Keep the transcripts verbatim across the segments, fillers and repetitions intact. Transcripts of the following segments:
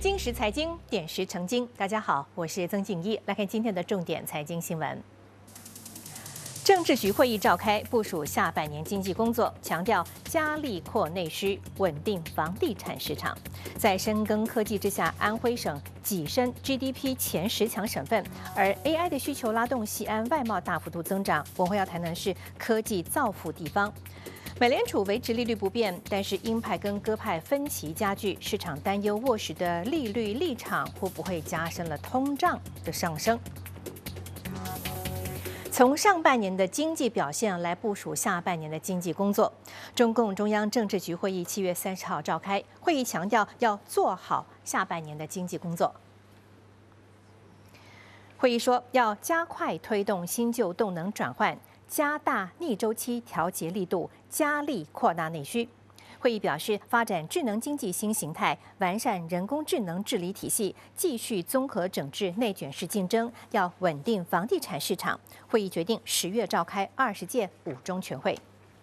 金石财经，点石成金。大家好，我是曾静怡，来看今天的重点财经新闻。政治局会议召开，部署下半年经济工作，强调加力扩内需，稳定房地产市场。在深耕科技之下，安徽省跻身 G D P 前十强省份，而 A I 的需求拉动西安外贸大幅度增长。我会要谈的是科技造福地方。美联储维持利率不变，但是鹰派跟鸽派分歧加剧，市场担忧沃时的利率立场会不会加深了通胀的上升。从上半年的经济表现来部署下半年的经济工作，中共中央政治局会议七月三十号召开，会议强调要做好下半年的经济工作。会议说要加快推动新旧动能转换，加大逆周期调节力度，加力扩大内需。会议表示，发展智能经济新形态，完善人工智能治理体系，继续综合整治内卷式竞争，要稳定房地产市场。会议决定十月召开二十届五中全会。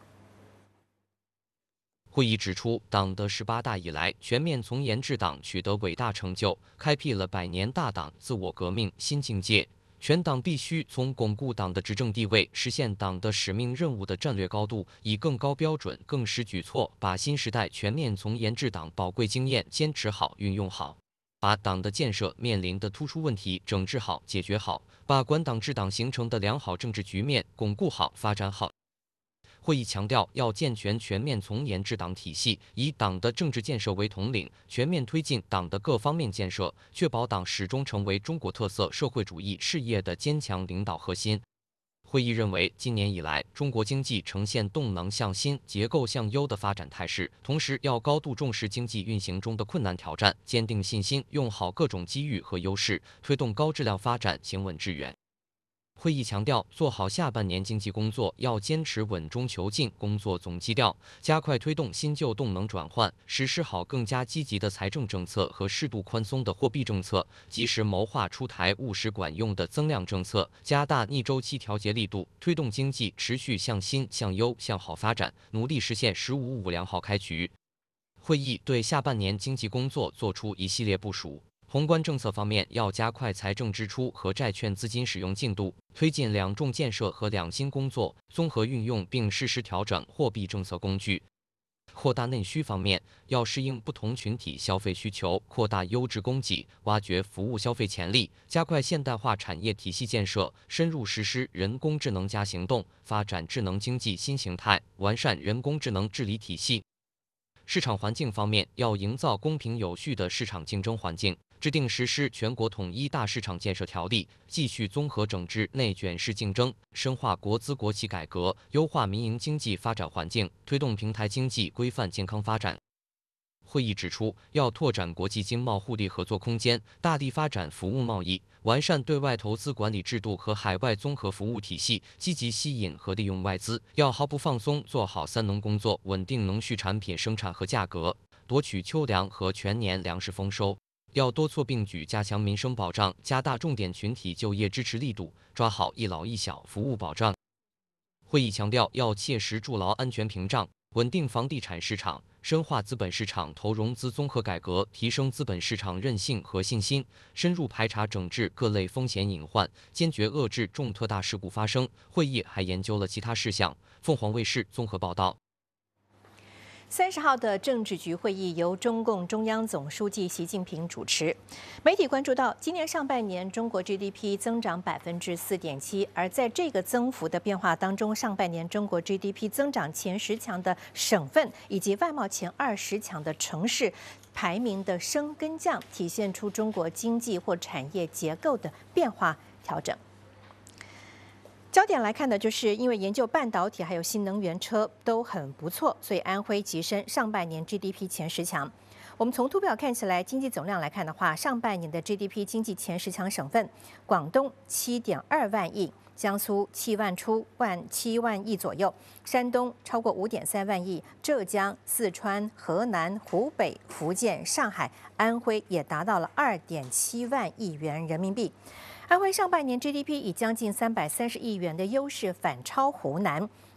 会议指出，党的十八大以来，全面从严治党取得伟大成就，开辟了百年大党自我革命新境界。全党必须从巩固党的执政地位、实现党的使命任务的战略高度，以更高标准、更实举措，把新时代全面从严治党宝贵经验坚持好、运用好，把党的建设面临的突出问题整治好、解决好，把管党治党形成的良好政治局面巩固好、发展好。会议强调，要健全全面从严治党体系，以党的政治建设为统领，全面推进党的各方面建设，确保党始终成为中国特色社会主义事业的坚强领导核心。会议认为，今年以来，中国经济呈现动能向新、结构向优的发展态势，同时要高度重视经济运行中的困难挑战，坚定信心，用好各种机遇和优势，推动高质量发展，行稳致远。会议强调，做好下半年经济工作要坚持稳中求进工作总基调，加快推动新旧动能转换，实施好更加积极的财政政策和适度宽松的货币政策，及时谋划出台务实管用的增量政策，加大逆周期调节力度，推动经济持续向新、向优、向好发展，努力实现“十五五”良好开局。会议对下半年经济工作作出一系列部署。宏观政策方面，要加快财政支出和债券资金使用进度，推进两重建设和两新工作，综合运用并适时调整货币政策工具。扩大内需方面，要适应不同群体消费需求，扩大优质供给，挖掘服务消费潜力，加快现代化产业体系建设，深入实施人工智能加行动，发展智能经济新形态，完善人工智能治理体系。市场环境方面，要营造公平有序的市场竞争环境，制定实施全国统一大市场建设条例，继续综合整治内卷式竞争，深化国资国企改革，优化民营经济发展环境，推动平台经济规范健康发展。会议指出，要拓展国际经贸互利合作空间，大力发展服务贸易，完善对外投资管理制度和海外综合服务体系，积极吸引和利用外资。要毫不放松做好三农工作，稳定农畜产品生产和价格，夺取秋粮和全年粮食丰收。要多措并举加强民生保障，加大重点群体就业支持力度，抓好一老一小服务保障。会议强调，要切实筑牢安全屏障，稳定房地产市场，深化资本市场投融资综合改革，提升资本市场韧性和信心，深入排查整治各类风险隐患，坚决遏制重特大事故发生。会议还研究了其他事项。凤凰卫视综合报道。 三十号的政治局会议由中共中央总书记习近平主持。媒体关注到，今年上半年中国 G D P 增长百分之四点七，而在这个增幅的变化当中，上半年中国 G D P 增长前十强的省份以及外贸前二十强的城市排名的升跟降，体现出中国经济或产业结构的变化调整。焦点来看的就是，因为研究半导体还有新能源车都很不错，所以安徽跻身上半年 G D P 前十强。我们从图表看起来，经济总量来看的话，上半年的 G D P 经济前十强省份，广东七点二万亿，江苏七万出万七万亿左右，山东超过五点三万亿，浙江、四川、河南、湖北、福建、上海、安徽也达到了二点七万亿元人民币。安徽上半年 G D P 以将近三百三十亿元的优势反超湖南，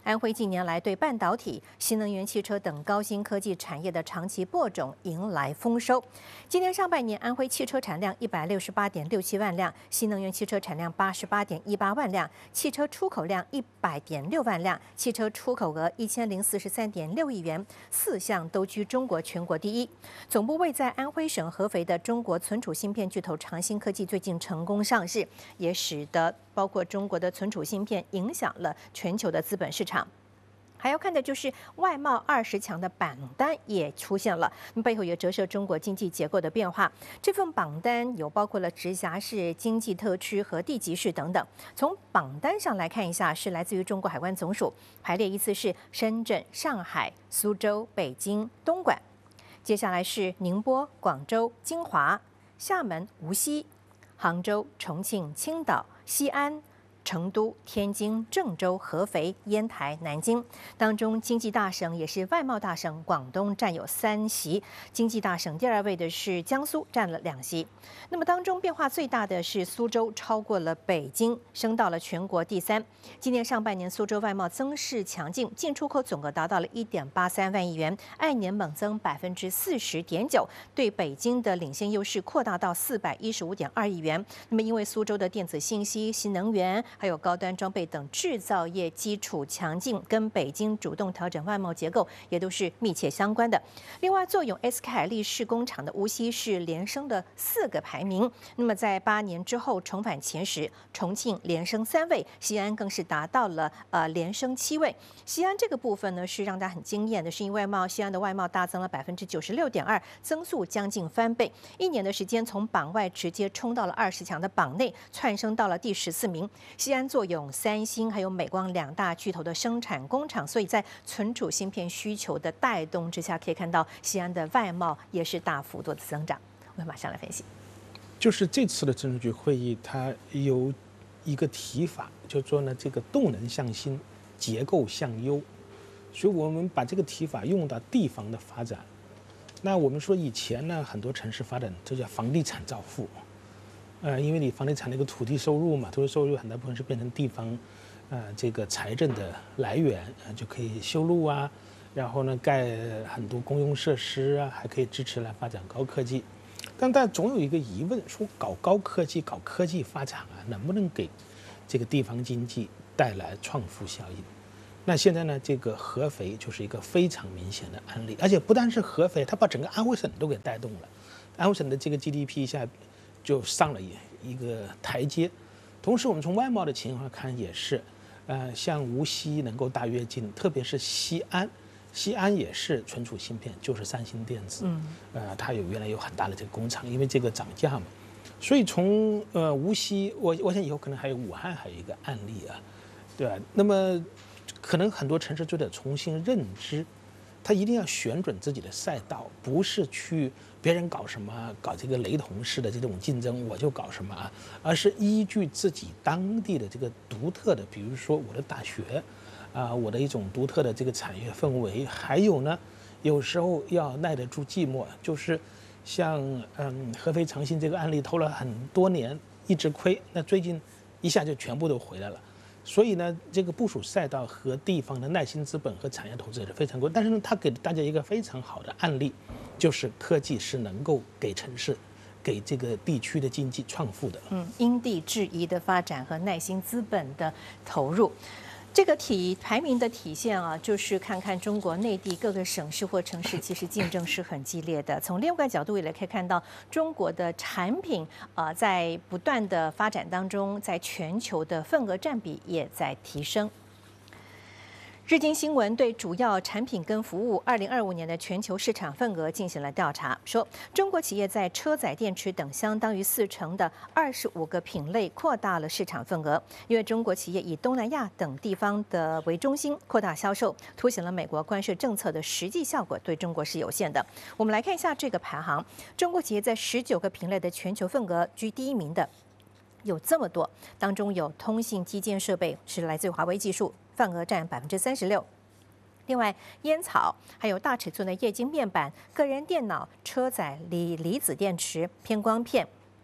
安徽近年来对半导体、新能源汽车等高新科技产业的长期播种迎来丰收。今年上半年，安徽汽车产量一百六十八点六七万辆，新能源汽车产量八十八点一八万辆，汽车出口量一百点六万辆，汽车出口额一千零四十三点六亿元，四项都居中国全国第一。总部位在安徽省合肥的中国存储芯片巨头长鑫科技最近成功上市，也使得包括中国的存储芯片影响了全球的资本市场。还要看的就是外贸二十强的榜单也出现了，背后也折射中国经济结构的变化。这份榜单有包括了直辖市、经济特区和地级市等等。从榜单上来看一下，是来自于中国海关总署，排列依次是深圳、上海、苏州、北京、东莞，接下来是宁波、广州、金华、厦门、无锡、杭州、重庆、青岛、西安、成都、天津、郑州、合肥、烟台、南京。当中经济大省也是外贸大省，广东占有三席，经济大省第二位的是江苏，占了两席。那么当中变化最大的是苏州，超过了北京，升到了全国第三。今年上半年苏州外贸增势强劲，进出口总额达到了一点八三万亿元，按年猛增百分之四十点九，对北京的领先优势扩大到四百一十五点二亿元。那么因为苏州的电子信息、新能源还有高端装备等制造业基础强劲，跟北京主动调整外贸结构也都是密切相关的。另外，坐拥 S K 海力士工厂的无锡是连升的四个排名，那么在八年之后重返前十，重庆连升三位，西安更是达到了呃连升七位。西安这个部分呢是让大家很惊艳的，是因为外贸西安的外贸大增了百分之九十六点二，增速将近翻倍，一年的时间从榜外直接冲到了二十强的榜内，窜升到了第十四名。西安坐拥三星还有美光两大巨头的生产工厂，所以在存储芯片需求的带动之下，可以看到西安的外贸也是大幅度的增长。我们马上来分析。 就是这次的政治局会议，它有一个提法，就说呢，这个动能向新，结构向优，所以我们把这个提法用到地方的发展。那我们说以前呢，很多城市发展，这叫房地产造富。呃，因为你房地产那个土地收入嘛，土地收入很大部分是变成地方，呃，这个财政的来源，呃，就可以修路啊，然后呢盖很多公用设施啊，还可以支持来发展高科技。但大家总有一个疑问，说搞高科技、搞科技发展啊，能不能给这个地方经济带来创富效应？那现在呢，这个合肥就是一个非常明显的案例，而且不单是合肥，它把整个安徽省都给带动了，安徽省的这个 G D P 一下就上了一一个台阶。同时，我们从外贸的情况看也是，呃，像无锡能够大跃进，特别是西安，西安也是存储芯片，就是三星电子，嗯，呃，它有原来有很大的这个工厂，因为这个涨价嘛，所以从呃无锡，我我想以后可能还有武汉还有一个案例啊，对吧？那么可能很多城市就得重新认知。他一定要选准自己的赛道，不是去别人搞什么，搞这个雷同式的这种竞争，我就搞什么啊，而是依据自己当地的这个独特的，比如说我的大学，啊，我的一种独特的这个产业氛围，还有呢，有时候要耐得住寂寞，就是像嗯合肥长鑫这个案例，投了很多年一直亏，那最近一下就全部都回来了。所以呢，这个部署赛道和地方的耐心资本和产业投资也是非常高。但是呢，它给大家一个非常好的案例，就是科技是能够给城市、给这个地区的经济创富的。 嗯，因地制宜的发展和耐心资本的投入。这个体排名的体现啊，就是看看中国内地各个省市或城市，其实竞争是很激烈的。从另外角度也可以看到，中国的产品啊、呃，在不断的发展当中，在全球的份额占比也在提升。日经新闻对主要产品跟服务二零二五年的全球市场份额进行了调查，说中国企业在车载电池等相当于四成的二十五个品类扩大了市场份额。因为中国企业以东南亚等地方的为中心扩大销售，凸显了美国关税政策的实际效果对中国是有限的。我们来看一下这个排行，中国企业在十九个品类的全球份额居第一名的有这么多，当中有通信基建设备是来自于华为技术，份额占百分之三十六。另外，烟草还有大尺寸的液晶面板、个人电脑、车载锂离子电池、偏光片、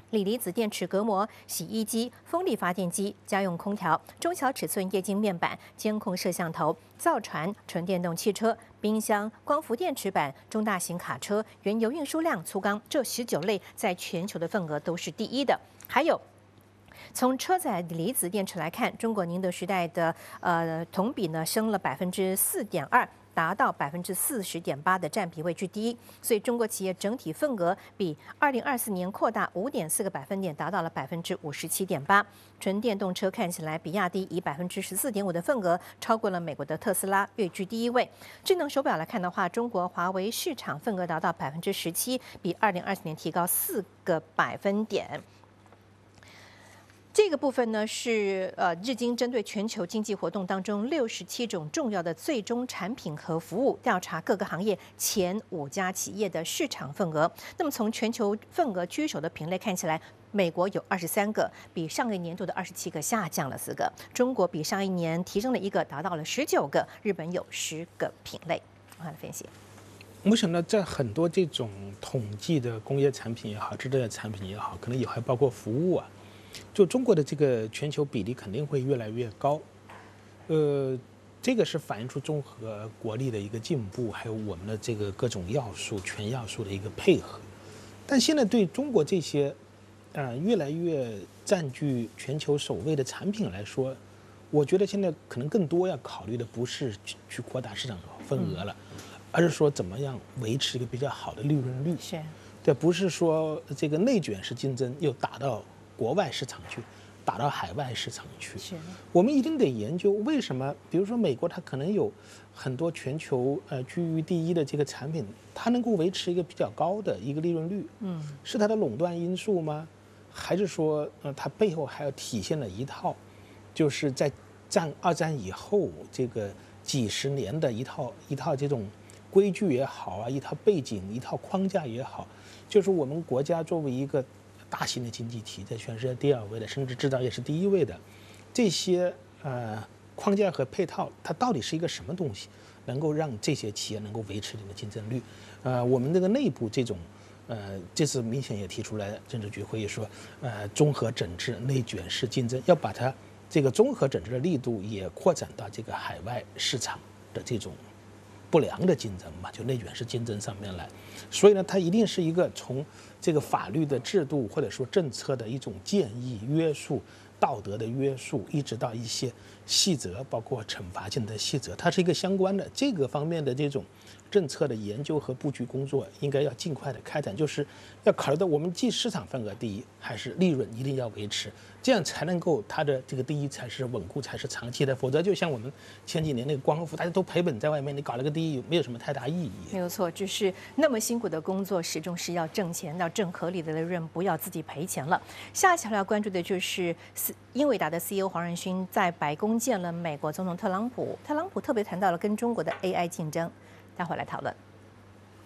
锂离子电池隔膜、洗衣机、风力发电机、家用空调、中小尺寸液晶面板、监控摄像头、造船、纯电动汽车、冰箱、光伏电池板、中大型卡车、原油运输量、粗钢这十九类在全球的份额都是第一的。还有。从车载离子电池来看，中国宁德时代的呃同比呢升了百分之四点二，达到百分之四十点八的占比位居第一。所以中国企业整体份额比二零二四年扩大五点四个百分点，达到了百分之五十七点八。纯电动车看起来，比亚迪以百分之十四点五的份额超过了美国的特斯拉，跃居第一位。智能手表来看的话，中国华为市场份额达到百分之十七，比二零二四年提高四个百分点。这个部分呢是呃日经针对全球经济活动当中六十七种重要的最终产品和服务调查各个行业前五家企业的市场份额。那么从全球份额居首的品类看起来，美国有二十三个，比上个年度的二十七个下降了四个；中国比上一年提升了一个，达到了十九个；日本有十个品类。我来分析。 我想呢，在很多这种统计的工业产品也好，制造业产品也好，可能也还包括服务啊。就中国的这个全球比例肯定会越来越高，呃，这个是反映出综合国力的一个进步，还有我们的这个各种要素、全要素的一个配合。但现在对中国这些，呃，越来越占据全球首位的产品来说，我觉得现在可能更多要考虑的不是去扩大市场份额了，嗯、而是说怎么样维持一个比较好的利润率。 是， 对，不是说这个内卷式竞争又打到国外市场去，打到海外市场去。 是， 我们一定得研究为什么，比如说美国它可能有很多全球呃居于第一的这个产品，它能够维持一个比较高的一个利润率，嗯，是它的垄断因素吗？还是说呃它背后还要体现了一套，就是在战二战以后这个几十年的一套一套这种规矩也好啊，一套背景一套框架也好，就是我们国家作为一个大型的经济体，在全世界第二位的，甚至制造业是第一位的，这些呃框架和配套，它到底是一个什么东西，能够让这些企业能够维持你的竞争率？呃，我们这个内部这种，呃，这次明显也提出来，政治局会议说，呃，综合整治、内卷式竞争，要把它这个综合整治的力度也扩展到这个海外市场的这种不良的竞争嘛，就内卷式竞争上面来。所以呢，它一定是一个从这个法律的制度或者说政策的一种建议、约束、道德的约束，一直到一些细则，包括惩罚性的细则，它是一个相关的这个方面的这种政策的研究和布局工作，应该要尽快的开展，就是要考虑到我们既市场份额第一，还是利润一定要维持，这样才能够它的这个第一才是稳固，才是长期的。否则就像我们前几年那个光伏，大家都赔本在外面，你搞了个第一，没有什么太大意义。 没有错，就是那么辛苦的工作，始终是要挣钱，要挣合理的利润，不要自己赔钱了。下一条要关注的就是英伟达的 C E O 黄仁勋在白宫见了美国总统特朗普，特朗普特别谈到了跟中国的 A I 竞争，待会儿来讨论。